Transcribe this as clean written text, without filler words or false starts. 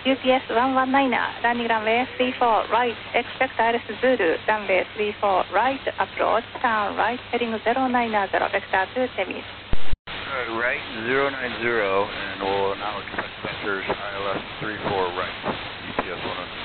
UPS 119er, running runway 34 right, expect Iris Zulu, runway 34 right, approach, turn right, heading 090, vector to Temis. Right, 090, and we'll now expect vectors ILS 34 right, UPS 119.